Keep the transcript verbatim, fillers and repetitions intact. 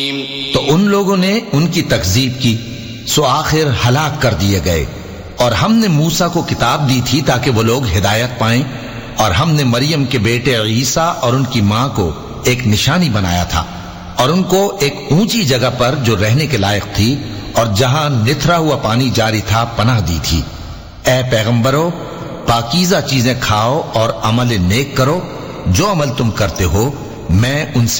तो उन लोगों ने उनकी तकजीब की, सो आखिर हलाक कर दिए गए। और हमने मूसा को किताब दी थी ताकि वो लोग हिदायत पाएं, और हमने मरियम के बेटे ईसा और उनकी मां को एक निशानी बनाया था, और उनको एक ऊंची जगह पर जो रहने के लायक थी और जहां निथरा हुआ पानी जारी था पनाह दी थी। ए पैगंबरों, पाकीज़ा चीजें खाओ और अमल नेक करो, जो अमल तुम करते हो मैं उनसे